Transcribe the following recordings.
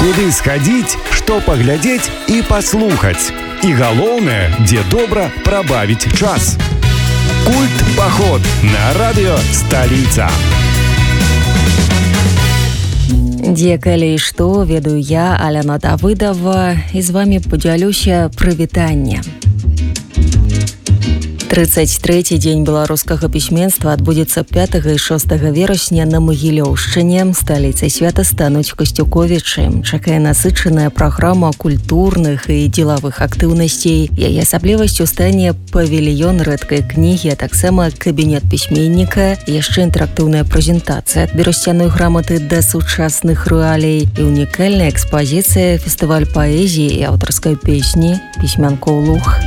Куды схадзіць, што паглядзець і паслухаць. І галоўнае, дзе добра прабавіць час. Культ-паход на радыё «Сталіца». Дзе, калі і што, ведаю я, Аляна Давыдова, і з вамі падзялюся прывітанне. 33-й дзень беларускага пісьменства адбудзецца 5 і 6 верасня на Магілёўшчыне. Сталіцай свята стануць Касцюковічы. Чакае насычаная праграма культурных і дзелавых актыўнасцей. Яе асаблівасцю стане павільён рэдкай кнігі, а таксама кабінет пісьменніка, яшчэ інтэрактыўная прэзентацыя ад берасцяной граматы да сучасных рэалій і унікальная экспазіцыя, фестываль паэзіі і аўтарскай песні «Пісьмянкоў луг».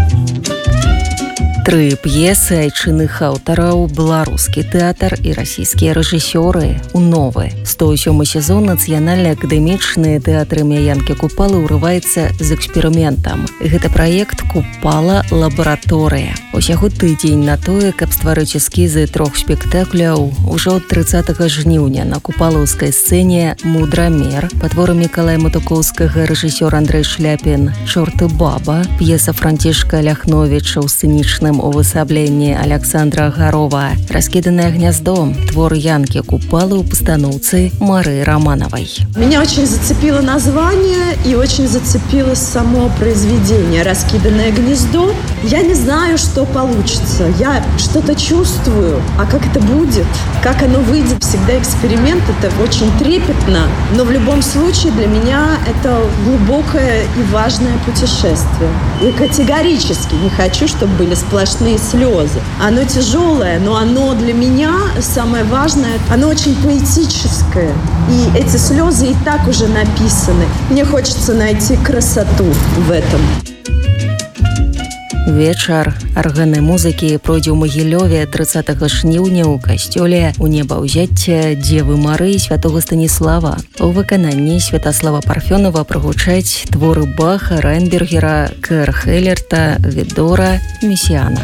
3 п'есы айчынных аўтараў, беларускі тэатр і расійскія рэжысёры у новы. 107 сезон нацыянальны акадэмічны тэатр імя Янкі Купалы ўрываецца з эксперыментам. Гэта праект «Купала лабараторыя». Усяго тыдзень на тое, каб стварыць эскізы 3 спектакляў. Ужо 30 жніўня на купалаўскай сцэне «Мудрамер», па творы Мікалая Матукоўскага, рэжысёр Андрэй Шляпін, «Чорт і баба», п'еса Францішка Ляхновіча ў сцэнічным увасабленні Александра Гарова, «Раскиданное гнездо», твор Янки Купалы у постановцы Мары Романовой. Меня очень зацепило название и очень зацепило само произведение «Раскиданное гнездо». Я не знаю, что получится. Я что-то чувствую. А как это будет? Как оно выйдет? Всегда эксперимент. Это очень трепетно. Но в любом случае для меня это глубокое и важное путешествие. Я категорически не хочу, чтобы были сплошные слезы. Оно тяжелое, но оно для меня самое важное. Оно очень поэтическое. И эти слезы и так уже написаны. Мне хочется найти красоту в этом. Вечар арганнай музыкі пройдзе ў Магілёве 30 жніўня ў касцёле у небаўзяцця Дзевы Мары святога Станіслава. У выкананні Святаслава Парфёнова прагучаць творы Баха, Райнбергера, Керхелерта, Відора, Месіяна.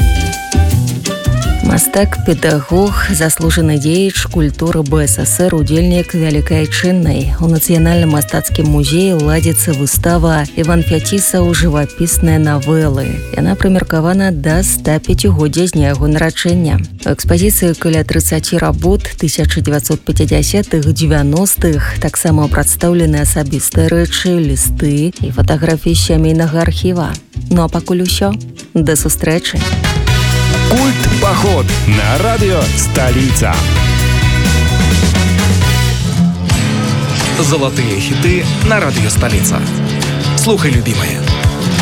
Мастак, педагог, заслужаны дзеяч культуры БССР, удзельнік вялікай айчыннай. У Нацыянальным мастацкім музеі ладзіцца выстава Іван Фяцісаў «Жывапісныя навелы». Яна прымеркавана да 105-годдзя з дня яго нараджэння. У экспазіцыі каля 30 работ 1950-х, 90-х, таксама прадстаўлены асабістыя рэчы, лісты і фатаграфіі сямейнага архіва. Ну а пакуль усё. Да сустрэчы. Культ-паход на радио «Столица». Золотые хиты на радио «Столица». Слухай, любимые.